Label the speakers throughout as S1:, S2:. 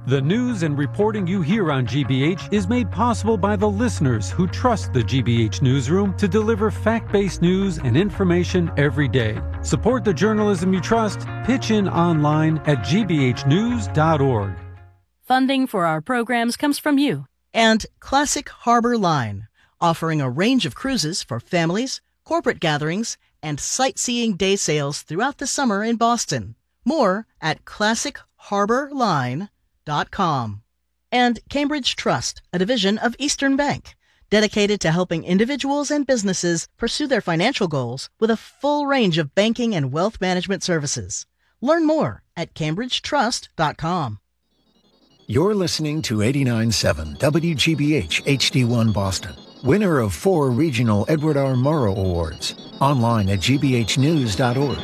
S1: The news and reporting you hear on GBH is made possible by the listeners who trust the GBH newsroom to deliver fact-based news and information every day. Support the journalism you trust. Pitch in online at gbhnews.org.
S2: Funding for our programs comes from you.
S3: And Classic Harbor Line, offering a range of cruises for families, corporate gatherings, and sightseeing day sails throughout the summer in Boston. More at classicharborline.com. And Cambridge Trust, a division of Eastern Bank, dedicated to helping individuals and businesses pursue their financial goals with a full range of banking and wealth management services. Learn more at cambridgetrust.com.
S4: You're listening to 89.7 WGBH HD1 Boston, winner of 4 regional Edward R. Murrow Awards. Online at gbhnews.org.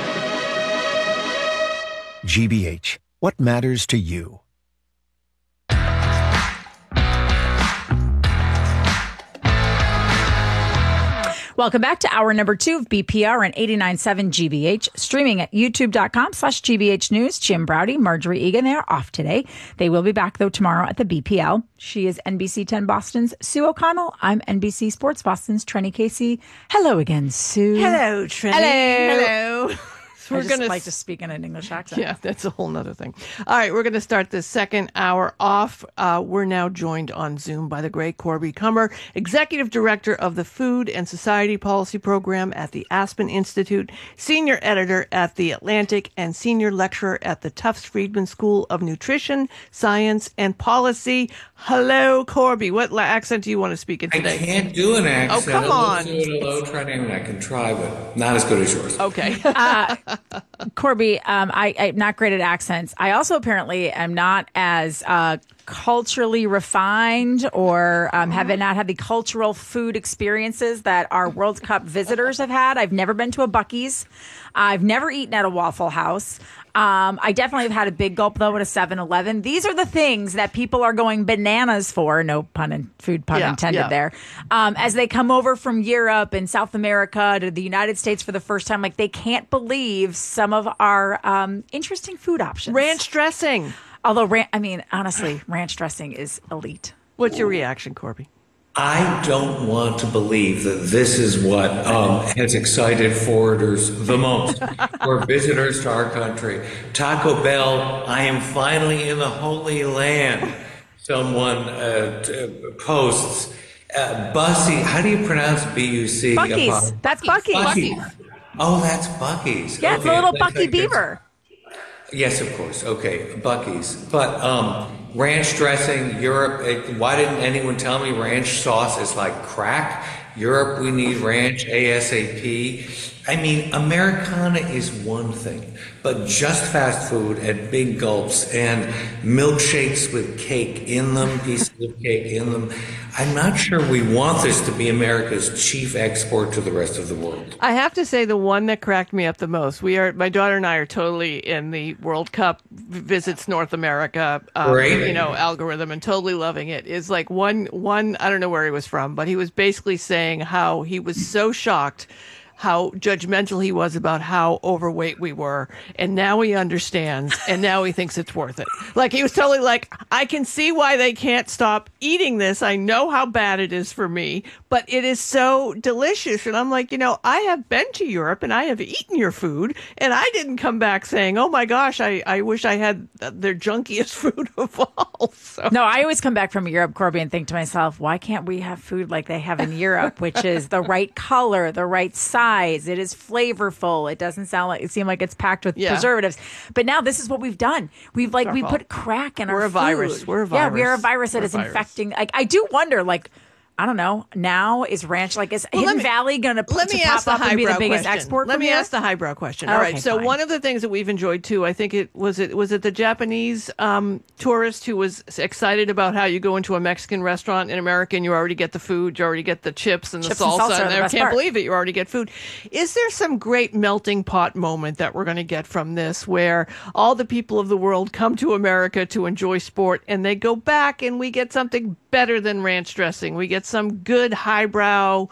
S4: GBH, what matters to you?
S5: Welcome back to hour number 2 of BPR and 89.7 GBH, streaming at youtube.com/GBH News. Jim Browdy, Marjorie Egan, they are off today. They will be back, though, tomorrow at the BPL. She is NBC 10 Boston's Sue O'Connell. I'm NBC Sports Boston's Trenny Casey. Hello again, Sue.
S6: Hello, Trenny.
S5: Hello.
S6: We're
S5: I just like to speak in an English accent.
S6: Yeah, that's a whole nother thing. All right, we're going to start the second hour off. We're now joined on Zoom by the great Corby Kummer, Executive Director of the Food and Society Policy Program at the Aspen Institute, Senior Editor at The Atlantic, and Senior Lecturer at the Tufts Friedman School of Nutrition, Science, and Policy. Hello, Corby. What accent do you want to speak in today?
S7: I can't do an accent.
S6: Oh, come on.
S7: I'll do it a low trending. I can try, but not as good as yours.
S6: Okay.
S5: Corby, I'm not great at accents. I also apparently am not as culturally refined or have not had the cultural food experiences that our World Cup visitors have had. I've never been to a Buc-ee's. I've never eaten at a Waffle House. I definitely have had a big gulp, though, at a 7-Eleven. These are the things that people are going bananas for. No pun intended there. As they come over from Europe and South America to the United States for the first time, like they can't believe some of our interesting food options.
S6: Ranch dressing.
S5: Although, honestly, ranch dressing is elite.
S6: What's your reaction, Corby?
S7: I don't want to believe that this is what has excited forwarders the most, or visitors to our country. Taco Bell, I am finally in the Holy Land. Someone posts. Bussy, how do you pronounce B-U-C?
S5: Buc-ee's. That's Buc-ee's.
S7: Buc-ee's. Oh, that's Buc-ee's.
S5: Yeah, it's a little Bucky Beaver.
S7: Yes, of course. Okay, Buc-ee's. But ranch dressing, Europe, why didn't anyone tell me ranch sauce is like crack? Europe, we need ranch ASAP. I mean, Americana is one thing, but just fast food at big gulps and milkshakes with cake in them, pieces of cake in them. I'm not sure we want this to be America's chief export to the rest of the world.
S6: I have to say the one that cracked me up the most, my daughter and I are totally in the World Cup visits North America, algorithm and totally loving it, is like one, I don't know where he was from, but he was basically saying how he was so shocked how judgmental he was about how overweight we were. And now he understands, and now he thinks it's worth it. Like, he was totally like, I can see why they can't stop eating this. I know how bad it is for me, but it is so delicious. And I'm like, I have been to Europe, and I have eaten your food, and I didn't come back saying, oh my gosh, I wish I had their junkiest food of all. So.
S5: No, I always come back from Europe, Corby, and think to myself, why can't we have food like they have in Europe, which is the right color, the right size, it is flavorful, it doesn't seem like it's packed with preservatives. But now this is what we've done. We put crack in our food.
S6: We're a virus.
S5: Yeah, we are a virus that is infecting. Like, I do wonder, like, I don't know. Now is ranch Hidden Valley going to pop up and be the biggest export?
S6: Let me ask the highbrow question. All right. So one of the things that we've enjoyed too, I think was it the Japanese tourist who was excited about how you go into a Mexican restaurant in America and you already get the food, you already get the chips and the salsa, and I can't believe it, you already get food. Is there some great melting pot moment that we're going to get from this, where all the people of the world come to America to enjoy sport and they go back and we get something better than ranch dressing? We get some good highbrow,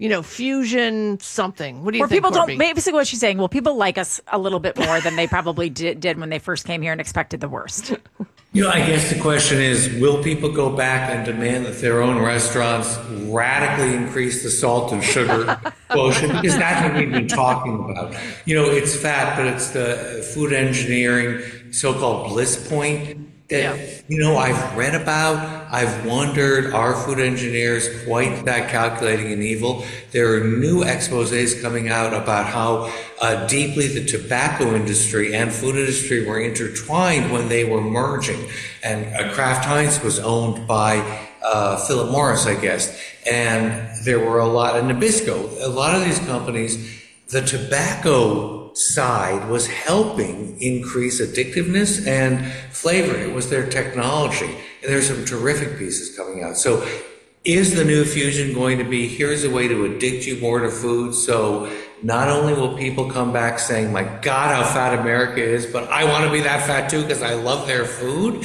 S6: fusion something. What do you think,
S5: people
S6: Corby?
S5: Basically what she's saying, well, people like us a little bit more than they probably did when they first came here and expected the worst.
S7: I guess the question is, will people go back and demand that their own restaurants radically increase the salt and sugar quotient? Because that's what we've been talking about. It's fat, but it's the food engineering, so-called bliss point that, I've read about. I've wondered, are food engineers quite that calculating and evil? There are new exposés coming out about how deeply the tobacco industry and food industry were intertwined when they were merging. And Kraft Heinz was owned by Philip Morris, I guess. And there were a lot, and Nabisco, a lot of these companies, the tobacco side was helping increase addictiveness and flavor. It was their technology. And there's some terrific pieces coming out. So is the new fusion going to be, here's a way to addict you more to food? So not only will people come back saying, my God, how fat America is, but I want to be that fat too because I love their food?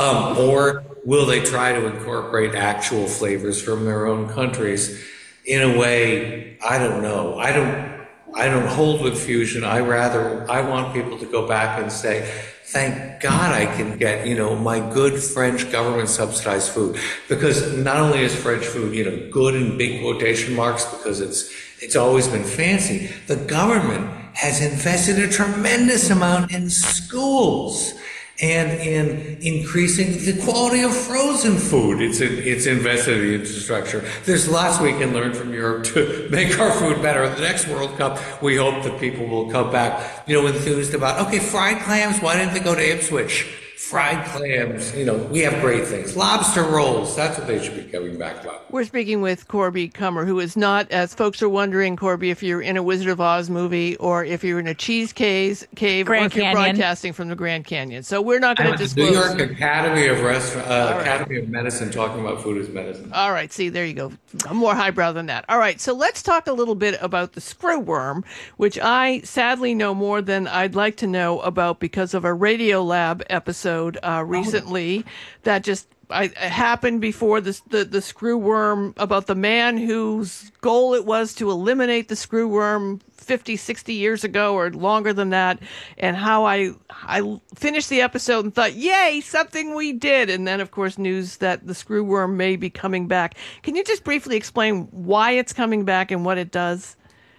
S7: Or will they try to incorporate actual flavors from their own countries? In a way, I don't know. I don't hold with fusion. I want people to go back and say, thank God I can get, my good French government subsidized food. Because not only is French food, good in big quotation marks because it's always been fancy, the government has invested a tremendous amount in schools and in increasing the quality of frozen food. It's invested in the infrastructure. There's lots we can learn from Europe to make our food better. At the next World Cup, we hope that people will come back, enthused about, okay, fried clams, why didn't they go to Ipswich? Fried clams, we have great things. Lobster rolls, that's what they should be coming back about.
S6: We're speaking with Corby Kummer, who is not, as folks are wondering, Corby, if you're in a Wizard of Oz movie or if you're in a cheese cave
S5: Grand
S6: or if you're broadcasting from the Grand Canyon. So we're not going to disclose.
S7: New York Academy of Academy of Medicine talking about food as medicine.
S6: All right, see, there you go. I'm more highbrow than that. All right, so let's talk a little bit about the screwworm, which I sadly know more than I'd like to know about because of a Radiolab episode recently that just happened before the screwworm, about the man whose goal it was to eliminate the screwworm 50, 60 years ago or longer than that, and how I finished the episode and thought, yay, something we did. And then, of course, news that the screwworm may be coming back. Can you just briefly explain why it's coming back and what it does?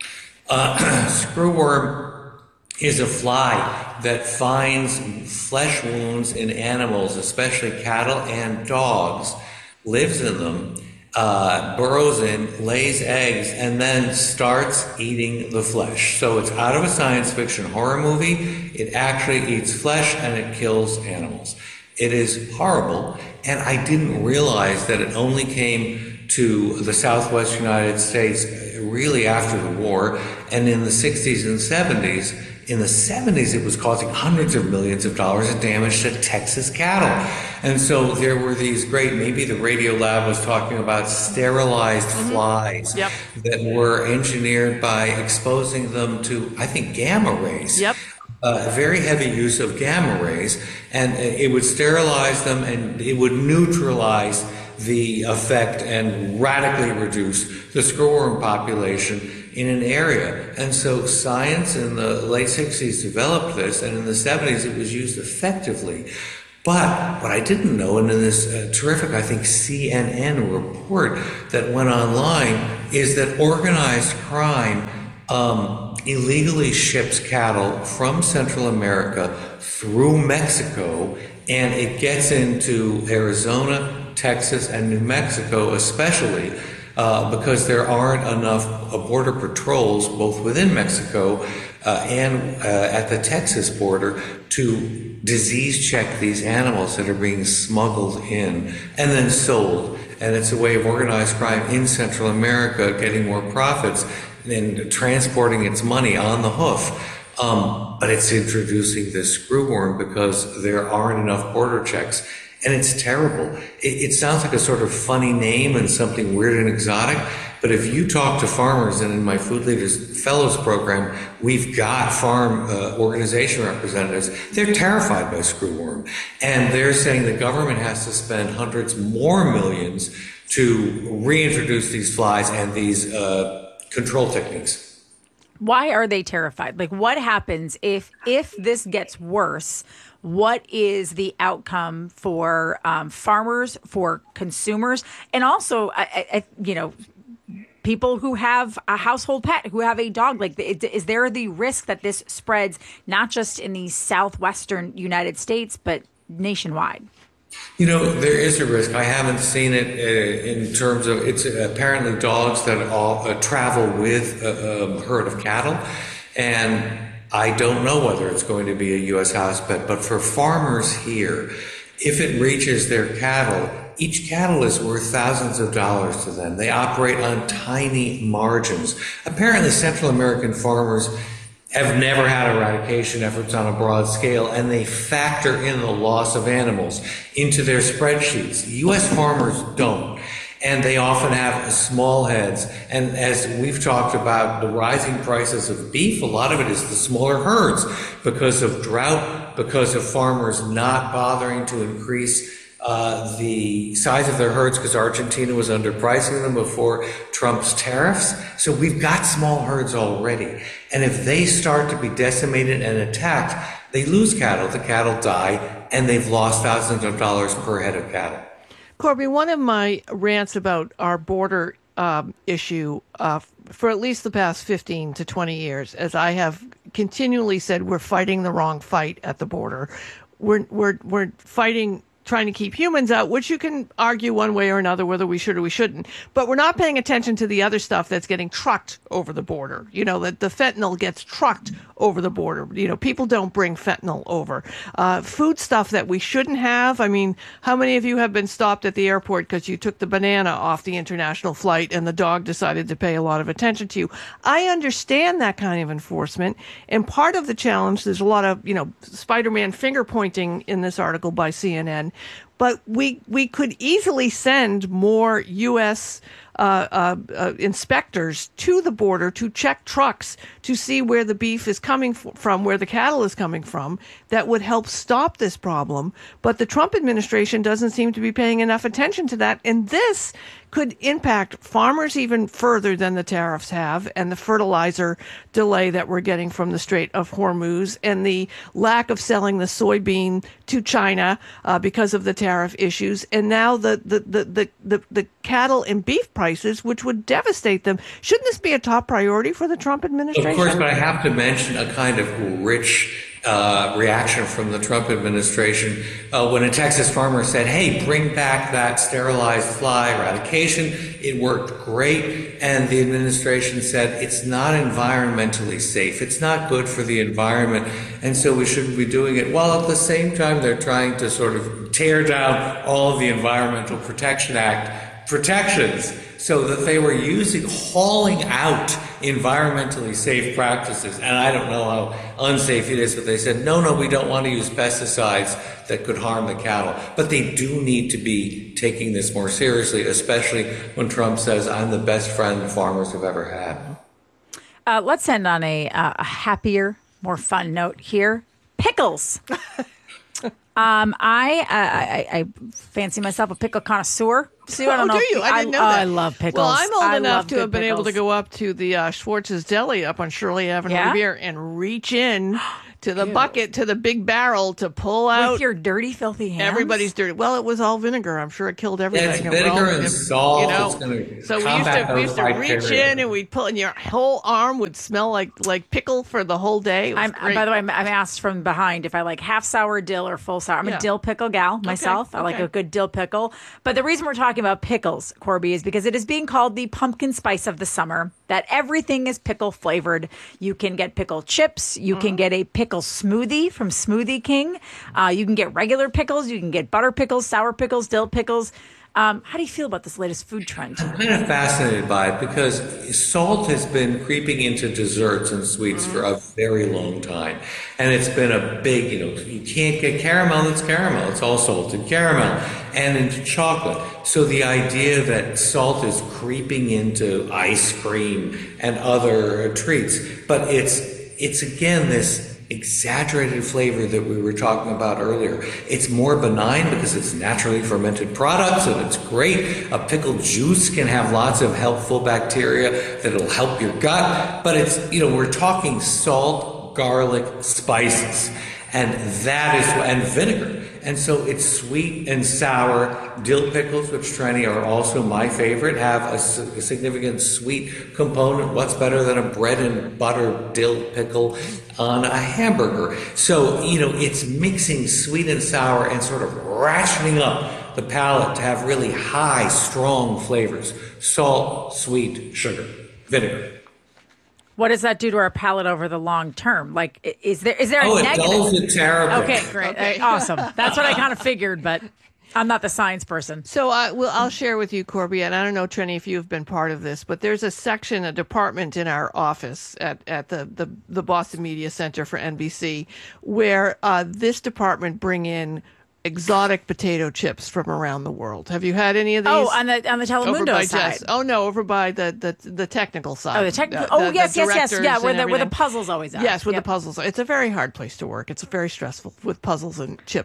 S7: Screwworm is a fly that finds flesh wounds in animals, especially cattle and dogs, lives in them, burrows in, lays eggs, and then starts eating the flesh. So it's out of a science fiction horror movie. It actually eats flesh and it kills animals. It is horrible, and I didn't realize that it only came to the Southwest United States really after the war, and in the 60s and 70s. In the 70s, it was causing hundreds of millions of dollars of damage to Texas cattle. And so there were these great, maybe the Radiolab was talking about sterilized flies that were engineered by exposing them to, I think, gamma rays. Very heavy use of gamma rays. And it would sterilize them and it would neutralize the effect and radically reduce the screwworm population in an area. And so science in the late 60s developed this, and in the 70s it was used effectively. But what I didn't know, and in this terrific, I think, CNN report that went online, is that organized crime illegally ships cattle from Central America through Mexico, and it gets into Arizona, Texas, and New Mexico especially, because there aren't enough border patrols, both within Mexico and at the Texas border, to disease check these animals that are being smuggled in and then sold. And it's a way of organized crime in Central America getting more profits and transporting its money on the hoof. But it's introducing this screwworm because there aren't enough border checks. And it's terrible. It sounds like a sort of funny name and something weird and exotic, but if you talk to farmers, and in my Food Leaders Fellows program, we've got farm organization representatives, they're terrified by screwworm. And they're saying the government has to spend hundreds more millions to reintroduce these flies and these control techniques.
S5: Why are they terrified? Like, what happens if this gets worse? What is the outcome for farmers, for consumers, and also, people who have a household pet, who have a dog? Like, is there the risk that this spreads not just in the southwestern United States, but nationwide?
S7: There is a risk. I haven't seen it in terms of, it's apparently dogs that all travel with a herd of cattle. And I don't know whether it's going to be a U.S. house pet, but for farmers here, if it reaches their cattle, each cattle is worth thousands of dollars to them. They operate on tiny margins. Apparently, Central American farmers have never had eradication efforts on a broad scale, and they factor in the loss of animals into their spreadsheets. U.S. farmers don't, and they often have small heads. And as we've talked about the rising prices of beef, a lot of it is the smaller herds because of drought, because of farmers not bothering to increase the size of their herds because Argentina was underpricing them before Trump's tariffs. So we've got small herds already. And if they start to be decimated and attacked, they lose cattle. The cattle die, and they've lost thousands of dollars per head of cattle.
S6: Corby, one of my rants about our border issue for at least the past 15 to 20 years, as I have continually said, we're fighting the wrong fight at the border. We're fighting trying to keep humans out, which you can argue one way or another whether we should or we shouldn't. But we're not paying attention to the other stuff that's getting trucked over the border. That the fentanyl gets trucked over the border. People don't bring fentanyl over. Food stuff that we shouldn't have. I mean, how many of you have been stopped at the airport because you took the banana off the international flight and the dog decided to pay a lot of attention to you? I understand that kind of enforcement. And part of the challenge, there's a lot of, Spider-Man finger pointing in this article by CNN. But we could easily send more U.S. Inspectors to the border to check trucks to see where the beef is coming from, where the cattle is coming from. That would help stop this problem. But the Trump administration doesn't seem to be paying enough attention to that. And this could impact farmers even further than the tariffs have, and the fertilizer delay that we're getting from the Strait of Hormuz, and the lack of selling the soybean to China because of the tariff issues, and now the cattle and beef prices, which would devastate them. Shouldn't this be a top priority for the Trump administration?
S7: Of course, but I have to mention a kind of rich reaction from the Trump administration when a Texas farmer said, hey, bring back that sterilized fly eradication. It worked great. And the administration said it's not environmentally safe. It's not good for the environment. And so we shouldn't be doing it. While at the same time, they're trying to sort of tear down all of the Environmental Protection Act protections, so that they were hauling out environmentally safe practices. And I don't know how unsafe it is, but they said, no, we don't want to use pesticides that could harm the cattle. But they do need to be taking this more seriously, especially when Trump says, I'm the best friend farmers have ever had.
S5: Let's end on a happier, more fun note here. Pickles. I fancy myself a pickle connoisseur. Sue, I don't know.
S6: Do you? I didn't know that.
S5: I love pickles.
S6: Well, I'm old enough to have been
S5: pickles.
S6: able to go up to the Schwartz's Deli up on Shirley Avenue Revere and reach in to the bucket, to the big barrel to pull out.
S5: With your dirty, filthy hands?
S6: Everybody's dirty. Well, it was all vinegar. I'm sure it killed everything.
S7: Yeah, it's vinegar and salt.
S6: So we used to reach in and we'd pull, and your whole arm would smell like pickle for the whole day.
S5: By the way, I'm asked from behind if I like half sour dill or full sour. I'm a dill pickle gal myself. I like a good dill pickle. But the reason we're talking about pickles, Corby, is because it is being called the pumpkin spice of the summer, that everything is pickle flavored. You can get pickle chips. You can get a pickle smoothie from Smoothie King. You can get regular pickles. You can get butter pickles, sour pickles, dill pickles. How do you feel about this latest food trend?
S7: I'm kind of fascinated by it because salt has been creeping into desserts and sweets for a very long time. And it's been a big, you can't get caramel that's caramel. It's all salted caramel and into chocolate. So the idea that salt is creeping into ice cream and other treats, but it's again, this exaggerated flavor that we were talking about earlier. It's more benign because it's naturally fermented products and it's great. A pickled juice can have lots of helpful bacteria that'll help your gut, but it's, we're talking salt, garlic, spices, and and vinegar. And so it's sweet and sour. Dill pickles, which, Trenny, are also my favorite, have a significant sweet component. What's better than a bread and butter dill pickle on a hamburger? So, it's mixing sweet and sour and sort of ratcheting up the palate to have really high, strong flavors. Salt, sweet, sugar, vinegar.
S5: What does that do to our palate over the long term? Like, is there a negative?
S7: It dulls it terribly.
S5: Okay, great. Okay. Awesome. That's what I kind of figured, but I'm not the science person.
S6: So I'll share with you, Corby, and I don't know, Trenny, if you've been part of this, but there's a department in our office at the Boston Media Center for NBC where this department bring in exotic potato chips from around the world. Have you had any of these?
S5: Oh, on the Telemundo side.
S6: Oh no, over by the technical side.
S5: Oh, the technical. Yes. Yeah, where the puzzles always are.
S6: Yes, with the puzzles. It's a very hard place to work. It's very stressful with puzzles and chips.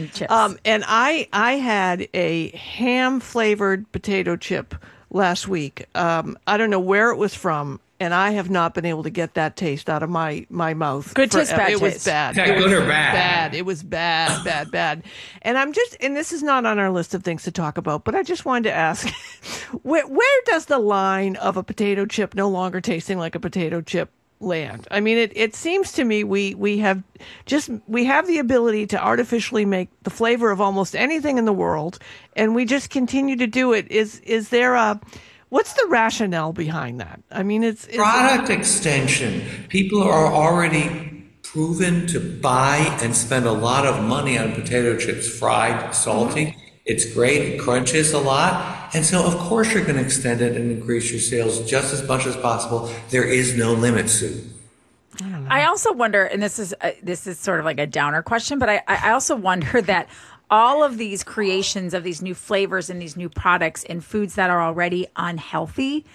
S6: And I had a ham flavored potato chip last week. I don't know where it was from. And I have not been able to get that taste out of my mouth.
S5: Good taste, bad taste.
S6: It was bad.
S7: Is that good or bad?
S6: It was bad. And and this is not on our list of things to talk about, but I just wanted to ask, where does the line of a potato chip no longer tasting like a potato chip land? I mean, it seems to me we have the ability to artificially make the flavor of almost anything in the world, and we just continue to do it. Is there what's the rationale behind that? I mean, it's
S7: product extension. People are already proven to buy and spend a lot of money on potato chips, fried, salty. Mm-hmm. It's great. It crunches a lot. And so, of course, you're going to extend it and increase your sales just as much as possible. There is no limit, Sue.
S5: I also wonder, and this is sort of like a downer question, but I also wonder that all of these creations of these new flavors and these new products in foods that are already unhealthy,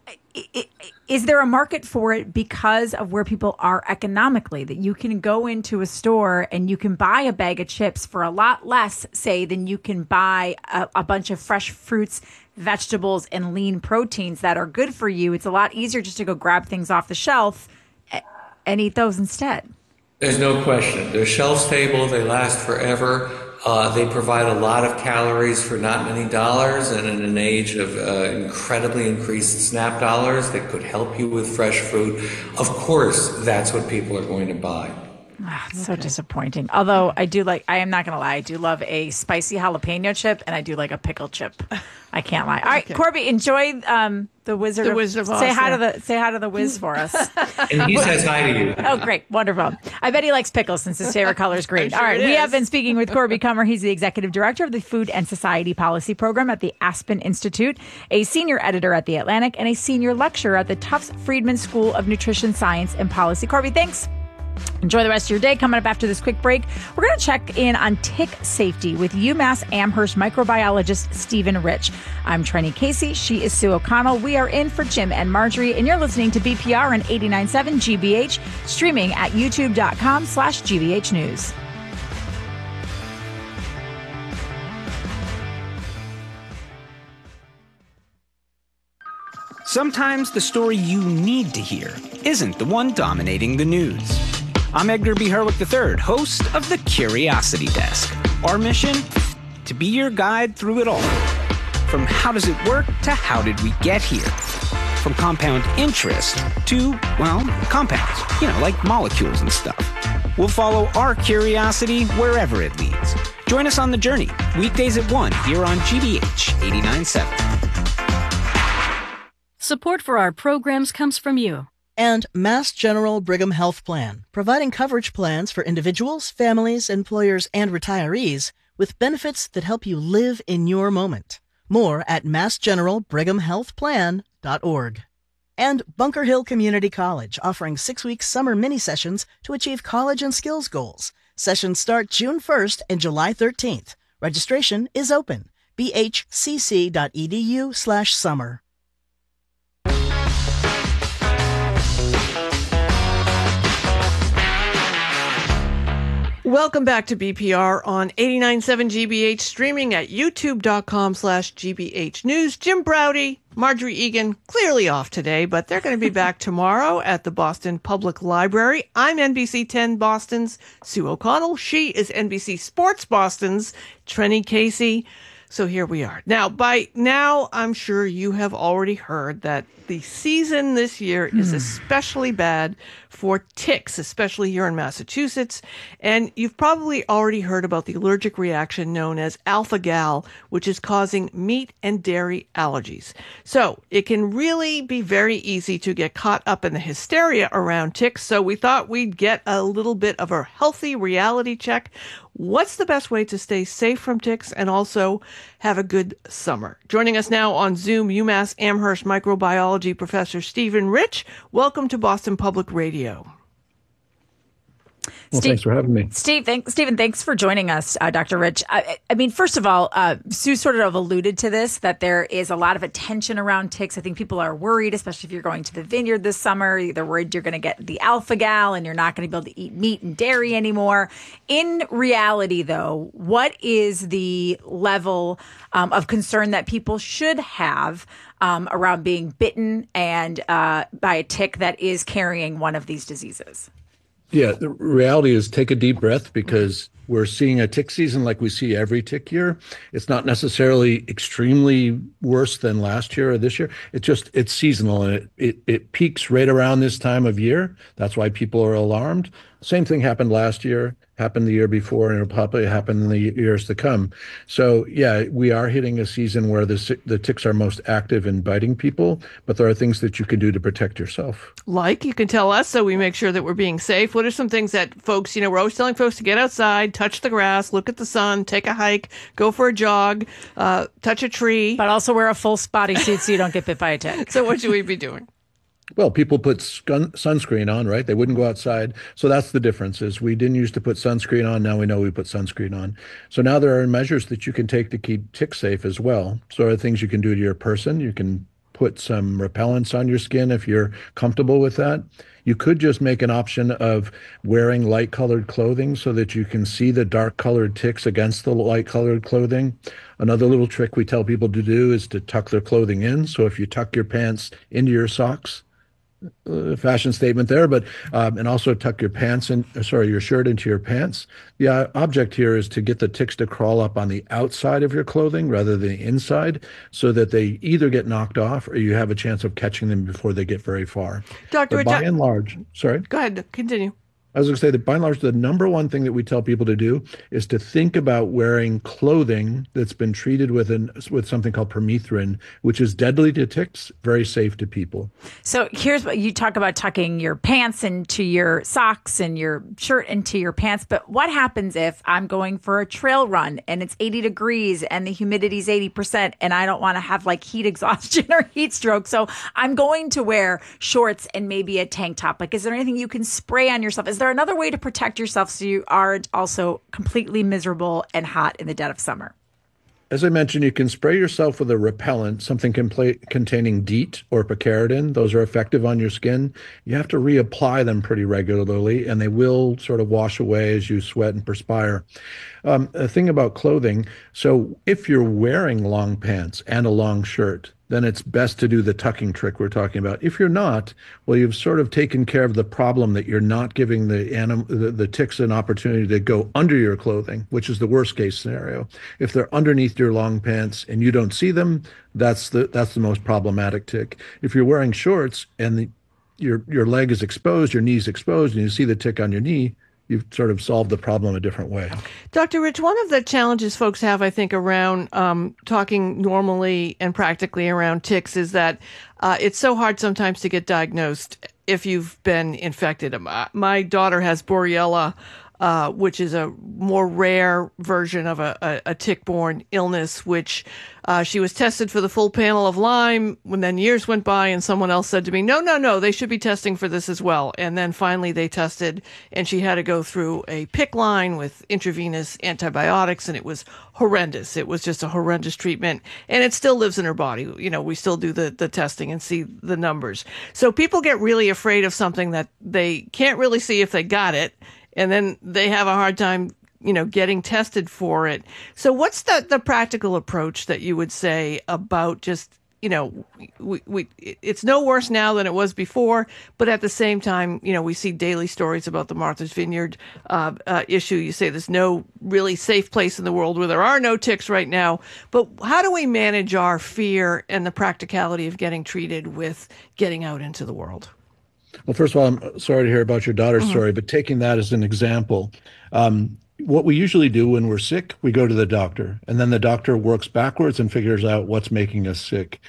S5: is there a market for it because of where people are economically? That you can go into a store and you can buy a bag of chips for a lot less, say, than you can buy a bunch of fresh fruits, vegetables, and lean proteins that are good for you. It's a lot easier just to go grab things off the shelf and eat those instead.
S7: There's no question. They're shelf stable. They last forever. They provide a lot of calories for not many dollars, and in an age of incredibly increased SNAP dollars that could help you with fresh food, of course, that's what people are going to buy.
S5: It's so disappointing. Although I am not going to lie, I do love a spicy jalapeno chip, and I do like a pickle chip. I can't lie. All right, Corby, enjoy the Wizard of Oz. Say hi to the Wiz for us.
S7: And he says hi to you.
S5: Oh, great. Wonderful. I bet he likes pickles since his favorite color is green. All right, we have been speaking with Corby Kummer. He's the Executive Director of the Food and Society Policy Program at the Aspen Institute, a Senior Editor at The Atlantic, and a Senior Lecturer at the Tufts Friedman School of Nutrition Science and Policy. Corby, thanks. Enjoy the rest of your day. Coming up after this quick break, we're going to check in on tick safety with UMass Amherst microbiologist Stephen Rich. I'm Trenny Casey. She is Sue O'Connell. We are in for Jim and Marjorie, and you're listening to BPR on 89.7 GBH, streaming at youtube.com/GBH News.
S8: Sometimes the story you need to hear isn't the one dominating the news. I'm Edgar B. Herwick III, host of the Curiosity Desk. Our mission? To be your guide through it all. From how does it work to how did we get here? From compound interest to, well, compounds, like molecules and stuff. We'll follow our curiosity wherever it leads. Join us on the journey, weekdays at 1 here on GBH 89.7.
S2: Support for our programs comes from you.
S3: And Mass General Brigham Health Plan, providing coverage plans for individuals, families, employers, and retirees with benefits that help you live in your moment. More at massgeneralbrighamhealthplan.org. And Bunker Hill Community College, offering 6-week summer mini-sessions to achieve college and skills goals. Sessions start June 1st and July 13th. Registration is open. bhcc.edu/summer.
S6: Welcome back to BPR on 89.7 GBH, streaming at youtube.com/GBH News. Jim Braude, Marjorie Egan, clearly off today, but they're going to be back tomorrow at the Boston Public Library. I'm NBC 10 Boston's Sue O'Connell. She is NBC Sports Boston's Trenny Casey. So here we are. Now, by now, I'm sure you have already heard that the season this year is especially bad for ticks, especially here in Massachusetts. And you've probably already heard about the allergic reaction known as alpha-gal, which is causing meat and dairy allergies. So it can really be very easy to get caught up in the hysteria around ticks. So we thought we'd get a little bit of a healthy reality check. What's the best way to stay safe from ticks and also have a good summer? Joining us now on Zoom, UMass Amherst microbiology professor Stephen Rich. Welcome to Boston Public Radio.
S9: Well, thanks for having me.
S5: Stephen, thanks for joining us, Dr. Rich. I mean, first of all, Sue sort of alluded to this, that there is a lot of attention around ticks. I think people are worried, especially if you're going to the vineyard this summer. They're worried you're going to get the alpha-gal and you're not going to be able to eat meat and dairy anymore. In reality, though, what is the level of concern that people should have around being bitten and by a tick that is carrying one of these diseases?
S9: Yeah, the reality is take a deep breath, because we're seeing a tick season like we see every tick year. It's not necessarily extremely worse than last year or this year. It's seasonal, and it peaks right around this time of year. That's why people are alarmed. Same thing happened last year, happened the year before, and it'll probably happen in the years to come. So yeah, we are hitting a season where the ticks are most active in biting people, but there are things that you can do to protect yourself.
S6: Like you can tell us so we make sure that we're being safe. What are some things that folks, we're always telling folks to get outside, touch the grass, look at the sun, take a hike, go for a jog, touch a tree.
S5: But also wear a full bodysuit so you don't get bit by a tick.
S6: So what should we be doing?
S9: Well, people put sunscreen on, right? They wouldn't go outside. So that's the difference, is we didn't used to put sunscreen on. Now we know we put sunscreen on. So now there are measures that you can take to keep ticks safe as well. So there are things you can do to your person. You can put some repellents on your skin if you're comfortable with that. You could just make an option of wearing light-colored clothing so that you can see the dark-colored ticks against the light-colored clothing. Another little trick we tell people to do is to tuck their clothing in. So if you tuck your pants into your socks, fashion statement there, but and also tuck your your shirt into your pants. The object here is to get the ticks to crawl up on the outside of your clothing rather than the inside, so that they either get knocked off or you have a chance of catching them before they get very far.
S6: Dr.
S9: By and large, sorry.
S6: Go ahead, continue.
S9: I was going to say that by and large, the number one thing that we tell people to do is to think about wearing clothing that's been treated with something called permethrin, which is deadly to ticks, very safe to people.
S5: So here's what you talk about: tucking your pants into your socks and your shirt into your pants. But what happens if I'm going for a trail run and it's 80 degrees and the humidity is 80% and I don't want to have like heat exhaustion or heat stroke? So I'm going to wear shorts and maybe a tank top. Like, is there anything you can spray on yourself? Is there another way to protect yourself so you aren't also completely miserable and hot in the dead of summer?
S9: As I mentioned, you can spray yourself with a repellent, something containing DEET or picaridin. Those are effective on your skin. You have to reapply them pretty regularly, and they will sort of wash away as you sweat and perspire. A thing about clothing, so if you're wearing long pants and a long shirt, then it's best to do the tucking trick we're talking about. If you're not, well, you've sort of taken care of the problem that you're not giving the ticks an opportunity to go under your clothing, which is the worst case scenario. If they're underneath your long pants and you don't see them, that's the most problematic tick. If you're wearing shorts and your leg is exposed, your knee's exposed, and you see the tick on your knee, you've sort of solved the problem a different way.
S6: Dr. Rich, one of the challenges folks have, I think, around talking normally and practically around ticks is that it's so hard sometimes to get diagnosed if you've been infected. My daughter has Borrelia, which is a more rare version of a tick-borne illness, which she was tested for the full panel of Lyme, when then years went by and someone else said to me, no, they should be testing for this as well. And then finally they tested, and she had to go through a PICC line with intravenous antibiotics, and it was horrendous. It was just a horrendous treatment, and it still lives in her body. We still do the testing and see the numbers. So people get really afraid of something that they can't really see if they got it, and then they have a hard time, getting tested for it. So what's the practical approach that you would say about just, it's no worse now than it was before, but at the same time, we see daily stories about the Martha's Vineyard issue. You say there's no really safe place in the world where there are no ticks right now, but how do we manage our fear and the practicality of getting treated with getting out into the world?
S9: Well, first of all, I'm sorry to hear about your daughter's story, but taking that as an example, what we usually do when we're sick, we go to the doctor, and then the doctor works backwards and figures out what's making us sick.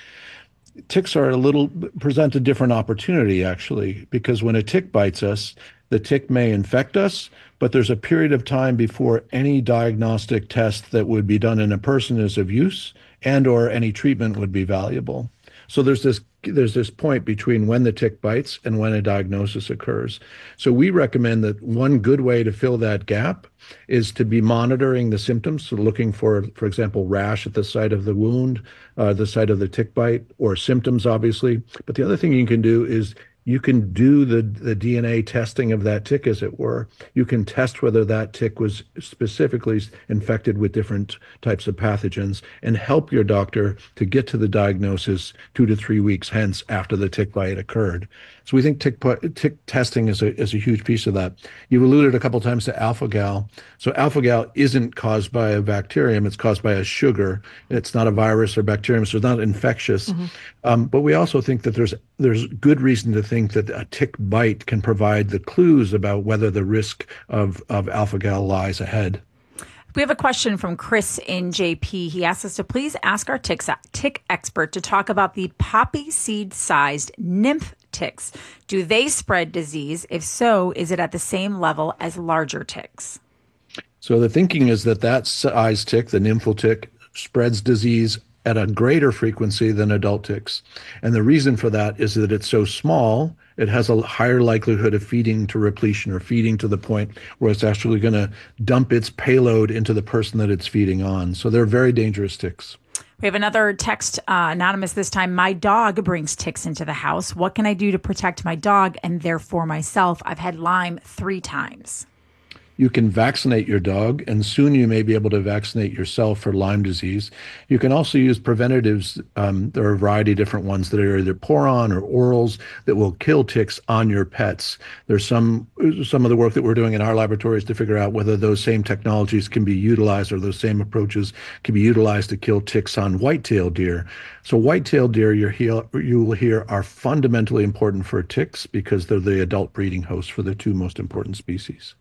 S9: Ticks present a different opportunity, actually, because when a tick bites us, the tick may infect us, but there's a period of time before any diagnostic test that would be done in a person is of use, and or any treatment would be valuable. So there's this point between when the tick bites and when a diagnosis occurs. So we recommend that one good way to fill that gap is to be monitoring the symptoms, so looking for example, rash at the site of the wound, the site of the tick bite, or symptoms, obviously. But the other thing you can do is you can do the DNA testing of that tick, as it were. You can test whether that tick was specifically infected with different types of pathogens and help your doctor to get to the diagnosis 2 to 3 weeks hence after the tick bite occurred. So we think tick testing is a huge piece of that. You've alluded a couple of times to alpha-gal. So alpha-gal isn't caused by a bacterium, it's caused by a sugar. It's not a virus or bacterium, so it's not infectious. But we also think that there's good reason to think that a tick bite can provide the clues about whether the risk of alpha-gal lies ahead.
S5: We have a question from Chris in JP. He asked us to please ask our tick expert to talk about the poppy seed-sized nymph ticks. Do they spread disease? If so, is it at the same level as larger ticks?
S9: So the thinking is that size tick, the nymphal tick, spreads disease at a greater frequency than adult ticks. And the reason for that is that it's so small, it has a higher likelihood of feeding to repletion or feeding to the point where it's actually going to dump its payload into the person that it's feeding on. So they're very dangerous ticks.
S5: We have another text, anonymous this time. My dog brings ticks into the house. What can I do to protect my dog and therefore myself? I've had Lyme 3 times.
S9: You can vaccinate your dog, and soon you may be able to vaccinate yourself for Lyme disease. You can also use preventatives. There are a variety of different ones that are either pour-on or orals that will kill ticks on your pets. There's some of the work that we're doing in our laboratories to figure out whether those same technologies can be utilized, or those same approaches can be utilized to kill ticks on white-tailed deer. So white-tailed deer, you will hear, are fundamentally important for ticks because they're the adult breeding hosts for the 2 most important species.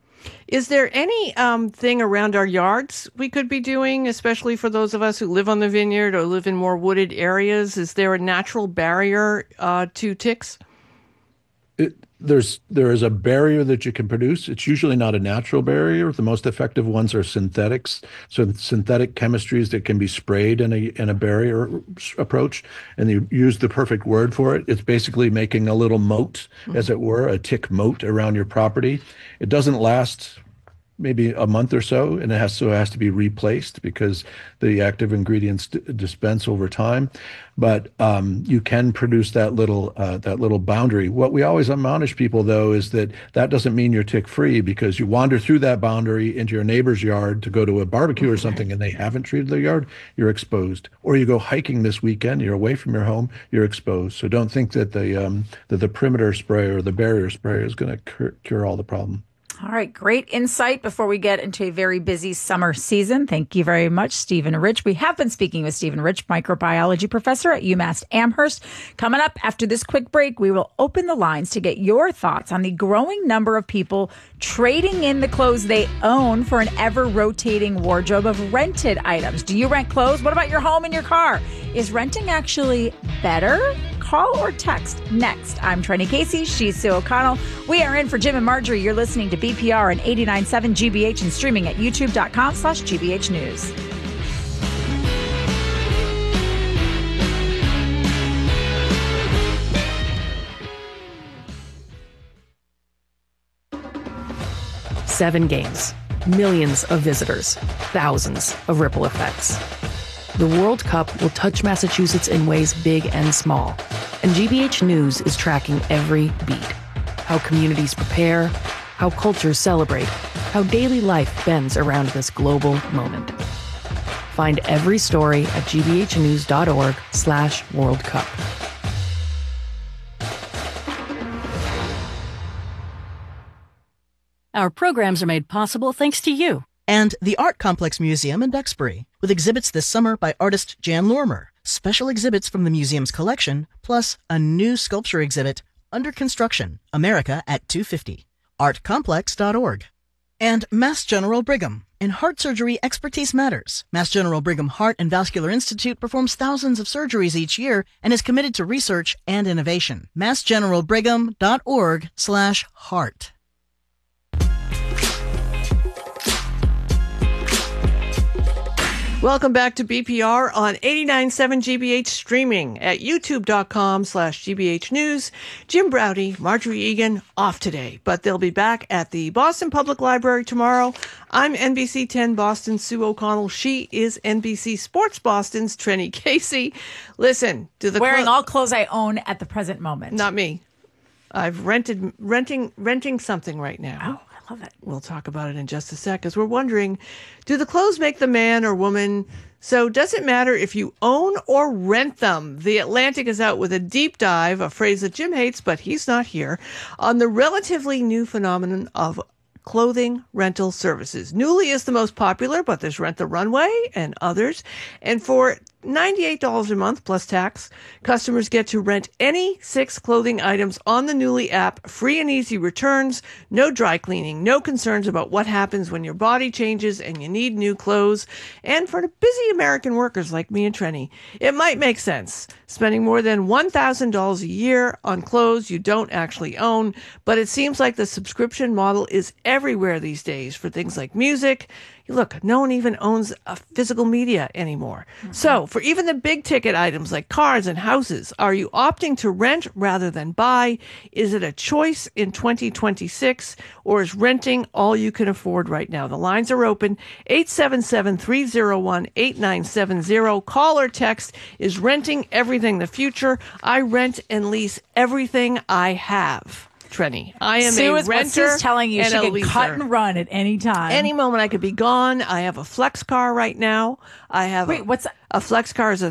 S6: Is there any thing around our yards we could be doing, especially for those of us who live on the vineyard or live in more wooded areas? Is there a natural barrier to ticks?
S9: There is a barrier that you can produce. It's usually not a natural barrier. The most effective ones are synthetics. So synthetic chemistries that can be sprayed in a barrier approach, and you use the perfect word for it. It's basically making a little moat, as it were, a tick moat around your property. It doesn't last maybe a month or so, and it has to be replaced because the active ingredients dispense over time. But you can produce that little boundary. What we always admonish people, though, is that doesn't mean you're tick free, because you wander through that boundary into your neighbor's yard to go to a barbecue or something, and they haven't treated their yard, you're exposed. Or you go hiking this weekend, you're away from your home, you're exposed. So don't think that the perimeter spray or the barrier spray is going to cure all the problem.
S5: All right, great insight before we get into a very busy summer season. Thank you very much, Stephen Rich. We have been speaking with Stephen Rich, microbiology professor at UMass Amherst. Coming up after this quick break, we will open the lines to get your thoughts on the growing number of people trading in the clothes they own for an ever-rotating wardrobe of rented items. Do you rent clothes? What about your home and your car? Is renting actually better? Call or text next. I'm Trenny Casey. She's Sue O'Connell. We are in for Jim and Marjorie. You're listening to BPR and 89.7 GBH and streaming at youtube.com/GBH News.
S10: Seven games, millions of visitors, thousands of ripple effects. The World Cup will touch Massachusetts in ways big and small, and GBH News is tracking every beat. How communities prepare, how cultures celebrate, how daily life bends around this global moment. Find every story at gbhnews.org/World Cup.
S2: Our programs are made possible thanks to you.
S3: And the Art Complex Museum in Duxbury, with exhibits this summer by artist Jan Lormer, special exhibits from the museum's collection, plus a new sculpture exhibit, Under Construction, America at 250. artcomplex.org. And Mass General Brigham. In heart surgery, expertise matters. Mass General Brigham Heart and Vascular Institute performs thousands of surgeries each year and is committed to research and innovation. massgeneralbrigham.org/heart.
S6: Welcome back to BPR on 89.7 GBH, streaming at youtube.com/GBH News. Jim Braude, Marjorie Egan, off today, but they'll be back at the Boston Public Library tomorrow. I'm NBC 10 Boston Sue O'Connell. She is NBC Sports Boston's Trenny Casey. Listen,
S5: wearing all clothes I own at the present moment.
S6: Not me. I've renting something right now.
S5: Oh, I love it.
S6: We'll talk about it in just a sec, as we're wondering, do the clothes make the man or woman? So does it matter if you own or rent them? The Atlantic is out with a deep dive, a phrase that Jim hates, but he's not here, on the relatively new phenomenon of clothing rental services. Nuuly is the most popular, but there's Rent the Runway and others. And for $98 a month plus tax, customers get to rent any 6 clothing items on the Nuuly app, free and easy returns, no dry cleaning, no concerns about what happens when your body changes and you need new clothes. And for the busy American workers like me and Trenny, it might make sense spending more than $1,000 a year on clothes you don't actually own, but it seems like the subscription model is everywhere these days for things like music. Look, no one even owns a physical media anymore. Mm-hmm. So for even the big ticket items like cars and houses, are you opting to rent rather than buy? Is it a choice in 2026, or is renting all you can afford right now? The lines are open. 877-301-8970. Call or text. Is renting everything the future? I rent and lease everything I have. Trenny, I am a renter.
S5: Sue's telling you
S6: and
S5: she
S6: a
S5: can
S6: leaser.
S5: cut and run at any time.
S6: Any moment I could be gone. I have a flex car right now. I have
S5: what's that?
S6: A flex car is a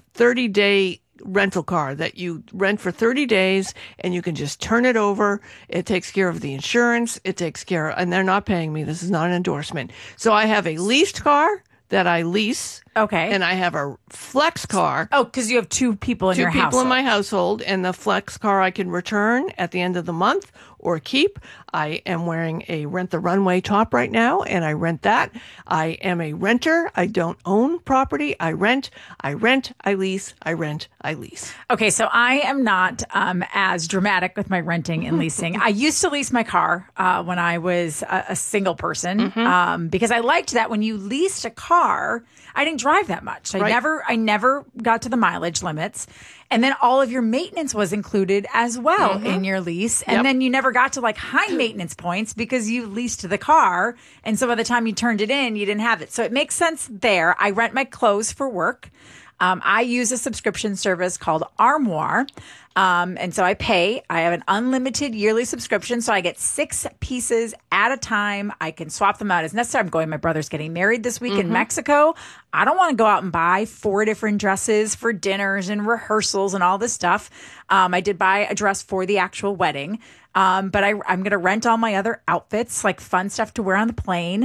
S6: 30-day rental car that you rent for 30 days and you can just turn it over. It takes care of the insurance. It takes care of, and they're not paying me. This is not an endorsement. So I have a leased car that I lease.
S5: Okay.
S6: And I have a flex car.
S5: Oh, because you have 2 people in your household.
S6: 2 people in my household, and the flex car I can return at the end of the month or keep. I am wearing a Rent the Runway top right now, and I rent that. I am a renter. I don't own property. I rent, I lease, I rent, I lease.
S5: Okay, so I am not as dramatic with my renting and leasing. I used to lease my car when I was a single person because I liked that when you leased a car, I didn't drive that much. I never got to the mileage limits. And then all of your maintenance was included as well in your lease. And then you never got to like high maintenance points because you leased the car. And so by the time you turned it in, you didn't have it. So it makes sense there. I rent my clothes for work. I use a subscription service called Armoire. And so I have an unlimited yearly subscription. So I get 6 pieces at a time. I can swap them out as necessary. I'm going, my brother's getting married this week in Mexico. I don't want to go out and buy 4 different dresses for dinners and rehearsals and all this stuff. I did buy a dress for the actual wedding. But I'm going to rent all my other outfits, like fun stuff to wear on the plane.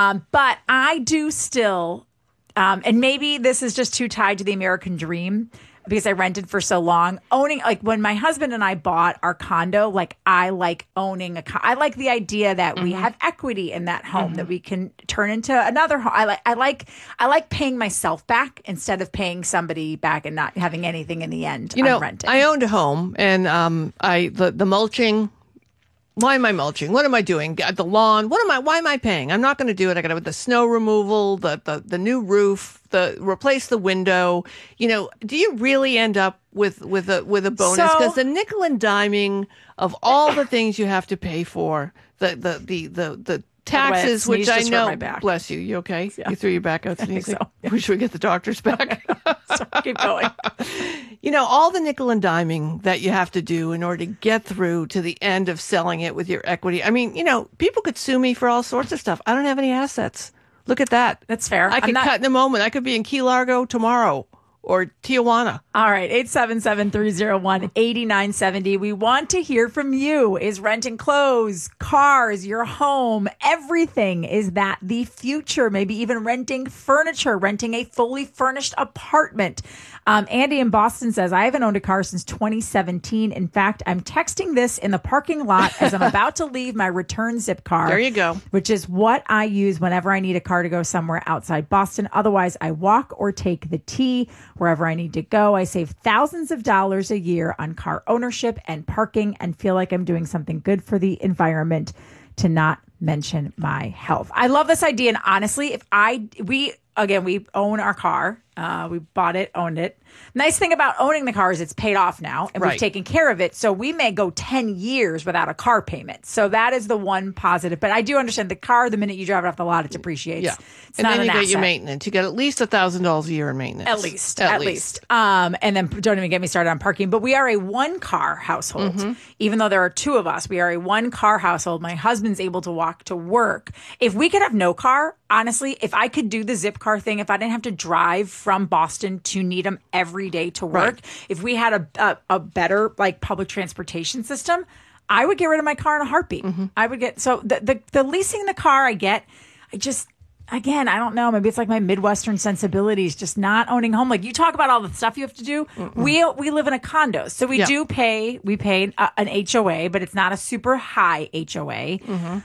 S5: But I do still, and maybe this is just too tied to the American dream, because I rented for so long, owning, like when my husband and I bought our condo, like I like owning I like the idea that we have equity in that home that we can turn into another home. I like paying myself back instead of paying somebody back and not having anything in the end.
S6: You know,
S5: renting.
S6: I owned a home, and the mulching. Why am I mulching? What am I doing? The lawn? Why am I paying? I'm not going to do it. I got to with the snow removal, the new roof, replace the window. You know, do you really end up with a bonus? Because the nickel and diming of all the things you have to pay for, the taxes, which I know. Bless you. You okay? Yeah. You threw your back out sneezing. So. Should we get the doctors back?
S5: Sorry, keep going.
S6: all the nickel and diming that you have to do in order to get through to the end of selling it with your equity. I mean, people could sue me for all sorts of stuff. I don't have any assets. Look at that.
S5: That's fair.
S6: I could cut in a moment. I could be in Key Largo tomorrow or Tijuana.
S5: All right, 877-301-8970. We want to hear from you. Is renting clothes, cars, your home, everything, is that the future? Maybe even renting furniture, renting a fully furnished apartment. Andy in Boston says, I haven't owned a car since 2017. In fact, I'm texting this in the parking lot as I'm about to leave my return zip car.
S6: There you go.
S5: Which is what I use whenever I need a car to go somewhere outside Boston. Otherwise, I walk or take the T wherever I need to go. I save thousands of dollars a year on car ownership and parking and feel like I'm doing something good for the environment, to not mention my health. I love this idea. And honestly, we own our car. We bought it, owned it. Nice thing about owning the car is it's paid off now, and we've taken care of it. So we may go 10 years without a car payment. So that is the one positive. But I do understand the car, the minute you drive it off the lot, it depreciates.
S6: Yeah.
S5: It's
S6: and
S5: not
S6: then you
S5: an
S6: get
S5: asset.
S6: your maintenance. You get at least $1,000 a year in maintenance.
S5: At least. And then don't even get me started on parking. But we are a one-car household.
S6: Mm-hmm.
S5: Even though there are two of us, we are a one-car household. My husband's able to walk to work. If we could have no car, honestly, if I could do the zip car thing, if I didn't have to drive from Boston to Needham every day to work, if we had a better public transportation system, I would get rid of my car in a heartbeat. Mm-hmm. I would get, so the leasing the car I get, again, I don't know. Maybe it's like my Midwestern sensibilities, just not owning home. Like you talk about all the stuff you have to do. Mm-mm. We live in a condo, so we pay an HOA, but it's not a super high HOA. Mm-hmm.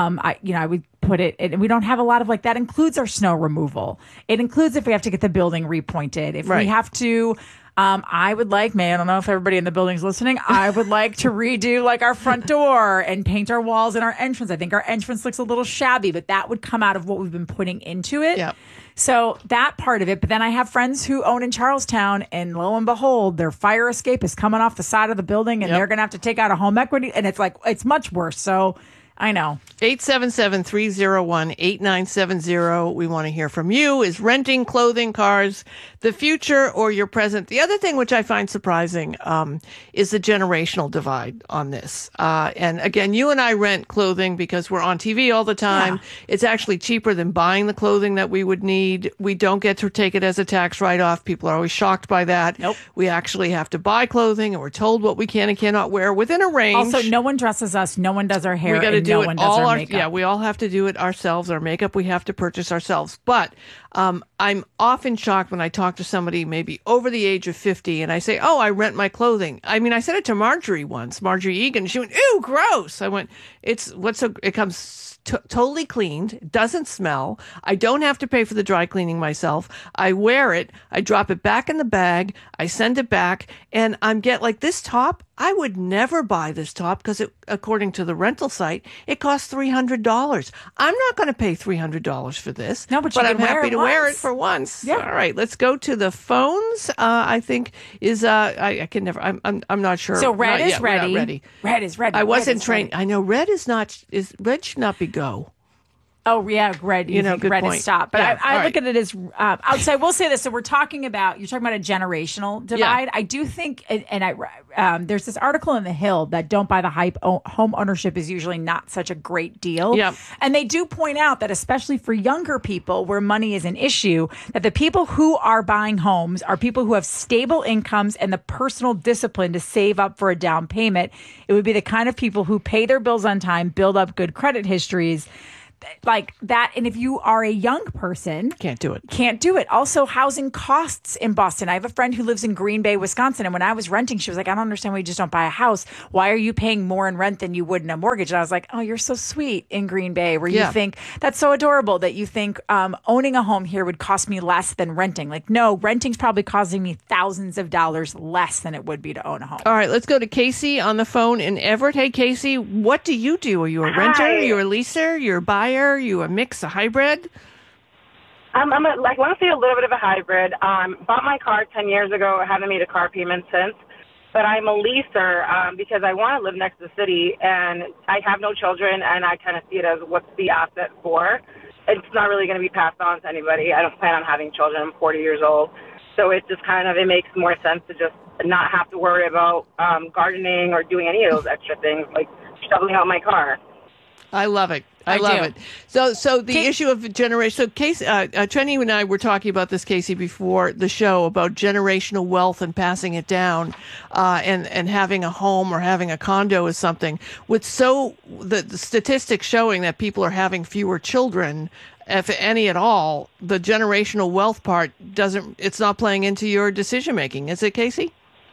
S5: I would put it, and we don't have a lot of that includes our snow removal. It includes if we have to get the building repointed, if we have to. I would I don't know if everybody in the building's listening. I would like to redo our front door and paint our walls and our entrance. I think our entrance looks a little shabby, but that would come out of what we've been putting into it. Yep. So that part of it. But then I have friends who own in Charlestown, and lo and behold, their fire escape is coming off the side of the building, and they're going to have to take out a home equity. And it's much worse. So I know.
S6: 877-301-8970. We want to hear from you. Is renting clothing, cars, the future or your present? The other thing which I find surprising is the generational divide on this. And again, you and I rent clothing because we're on TV all the time. Yeah. It's actually cheaper than buying the clothing that we would need. We don't get to take it as a tax write-off. People are always shocked by that.
S5: Nope.
S6: We actually have to buy clothing, and we're told what we can and cannot wear within a range.
S5: Also, no one dresses us. No one does our hair.
S6: We got to do it all.
S5: Makeup.
S6: We all have to do it ourselves. Our makeup we have to purchase ourselves. But I'm often shocked when I talk to somebody maybe over the age of 50 and I say, oh, I rent my clothing. I mean, I said it to Marjorie once, Marjorie Egan. She went, ew, gross. I went, it comes totally cleaned. It doesn't smell. I don't have to pay for the dry cleaning myself. I wear it. I drop it back in the bag. I send it back. And I'm this top. I would never buy this top because according to the rental site, it costs $300. I'm not going to pay $300 for this.
S5: No, but
S6: I'm happy to wear it for once. Yeah. All right, let's go to the phones. I think is I can never. I'm not sure.
S5: So red is ready.
S6: Ready.
S5: Red is ready.
S6: I wasn't trained. I know red is not. Red should not be go.
S5: Oh, yeah, red. You think
S6: good
S5: red
S6: point.
S5: is stop. But
S6: yeah,
S5: I look at it as outside. We'll say this. So you're talking about a generational divide.
S6: Yeah.
S5: I do think, and there's this article in The Hill that don't buy the hype. Home ownership is usually not such a great deal.
S6: Yeah.
S5: And they do point out that especially for younger people where money is an issue, that the people who are buying homes are people who have stable incomes and the personal discipline to save up for a down payment. It would be the kind of people who pay their bills on time, build up good credit histories, like that. And if you are a young person, can't do it. Also, housing costs in Boston. I have a friend who lives in Green Bay, Wisconsin, and when I was renting, she was like, I don't understand why you just don't buy a house. Why are you paying more in rent than you would in a mortgage? And I was like, oh, you're so sweet in Green Bay, where you think that's so adorable that you think owning a home here would cost me less than renting. Like, no, renting's probably costing me thousands of dollars less than it would be to own a home.
S6: All right, let's go to Casey on the phone in Everett. Hey, Casey, what do you do? Are you a renter? Are you a leaser? You're a buyer? You a mix, a hybrid?
S11: I want to say a little bit of a hybrid. Bought my car 10 years ago. I haven't made a car payment since. But I'm a leaser because I want to live next to the city, and I have no children, and I kind of see it as what's the asset for. It's not really going to be passed on to anybody. I don't plan on having children. I'm 40 years old. So it just it makes more sense to just not have to worry about gardening or doing any of those extra things, like shoveling out my car.
S6: I love it. I love it. So the issue of generation. So Casey, Trenny and I were talking about this, Casey, before the show about generational wealth and passing it down, and having a home or having a condo is something. With the statistics showing that people are having fewer children, if any at all, the generational wealth part it's not playing into your decision making, is it, Casey?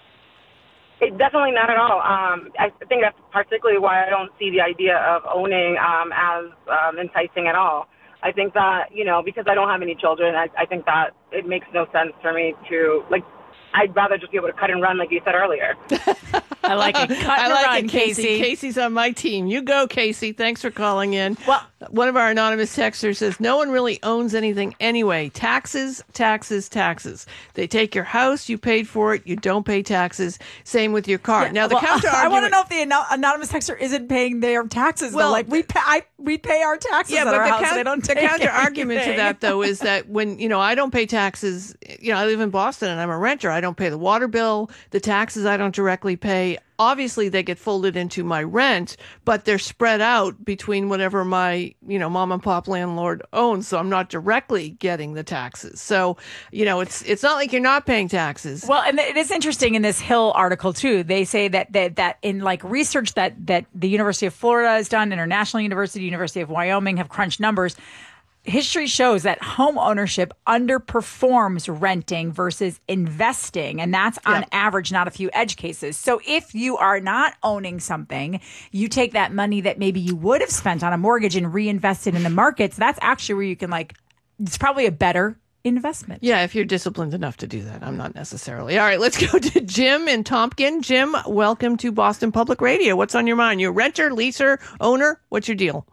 S11: It's definitely not at all. I think that's particularly why I don't see the idea of owning as enticing at all. I think that, because I don't have any children, I think that it makes no sense for me to, I'd rather just be able to cut and run like you said earlier.
S5: I like it. Cut and run, Casey.
S6: Casey's on my team. You go, Casey. Thanks for calling in. Well, one of our anonymous texters says, no one really owns anything anyway. Taxes, taxes, taxes. They take your house, you paid for it, you don't pay taxes. Same with your car. Now, the counter argument...
S5: I want to know if the anonymous texter isn't paying their taxes. Well, we pay our taxes at our house. They don't take
S6: the counter argument to that, though, is that when, I don't pay taxes, I live in Boston and I'm a renter. I don't pay the water bill, the taxes I don't directly pay. Obviously, they get folded into my rent, but they're spread out between whatever my, mom and pop landlord owns. So I'm not directly getting the taxes. So, it's not like you're not paying taxes.
S5: Well, and it is interesting in this Hill article, too. They say that in research that the University of Florida has done, International University of Wyoming have crunched numbers. History shows that home ownership underperforms renting versus investing, and that's on average, not a few edge cases. So if you are not owning something, you take that money that maybe you would have spent on a mortgage and reinvest it in the markets. That's actually where you can it's probably a better investment.
S6: Yeah, if you're disciplined enough to do that. I'm not necessarily. All right, let's go to Jim in Tompkin. Jim, welcome to Boston Public Radio. What's on your mind? You're a renter, leaser, owner? What's your deal?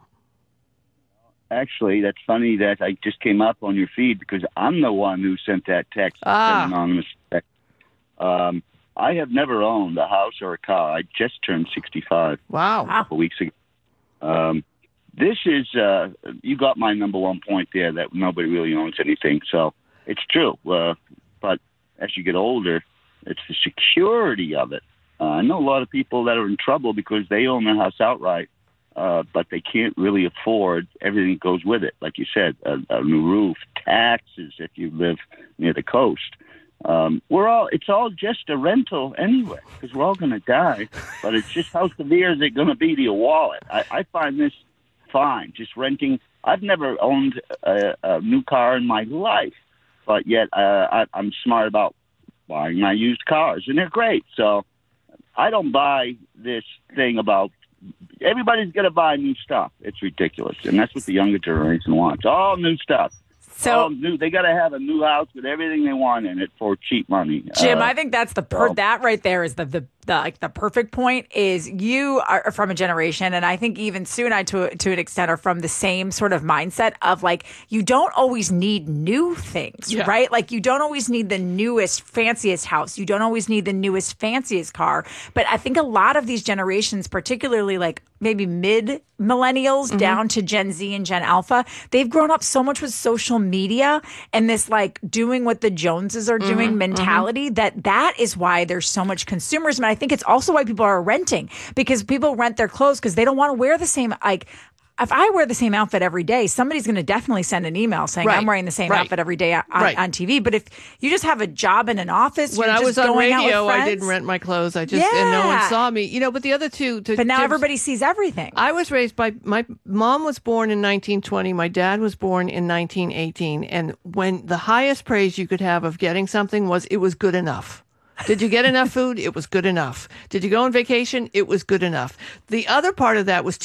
S12: Actually, that's funny that I just came up on your feed because I'm the one who sent that text, that anonymous text. I have never owned a house or a car. I just turned 65.
S6: Wow.
S12: A couple weeks ago. This is, you got my number one point there, that nobody really owns anything. So it's true. But as you get older, it's the security of it. I know a lot of people that are in trouble because they own their house outright. But they can't really afford everything that goes with it. Like you said, a new roof, taxes if you live near the coast. It's all just a rental anyway, because we're all going to die. But it's just how severe is it going to be to your wallet? I find this fine, just renting. I've never owned a new car in my life, but yet I'm smart about buying my used cars, and they're great. So I don't buy this thing about everybody's going to buy new stuff. It's ridiculous. And that's what the younger generation wants. All new stuff. So they got to have a new house with everything they want in it for cheap money.
S5: Jim, I think that's that right there is the perfect point. Is you are from a generation, and I think even Sue and I to an extent are from the same sort of mindset of you don't always need new things, right? You don't always need the newest, fanciest house. You don't always need the newest, fanciest car. But I think a lot of these generations, particularly maybe mid millennials down to Gen Z and Gen Alpha, they've grown up so much with social media and this doing what the Joneses are doing mentality that is why there's so much consumerism. I think it's also why people are renting, because people rent their clothes because they don't want to wear the same, if I wear the same outfit every day, somebody's going to definitely send an email saying I'm wearing the same outfit every day on TV. But if you just have a job in an office,
S6: when I was on radio, I didn't rent my clothes. I just and no one saw me. But the other two.
S5: But now everybody sees everything.
S6: I was raised by my mom was born in 1920. My dad was born in 1918. And when the highest praise you could have of getting something was it was good enough. Did you get enough food? It was good enough. Did you go on vacation? It was good enough. The other part of that was